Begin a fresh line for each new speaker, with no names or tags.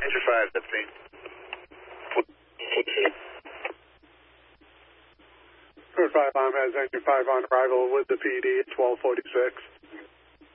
Engine 5, that's me.
Code 5 Lime has Engine 5 on arrival with the PD at 1246.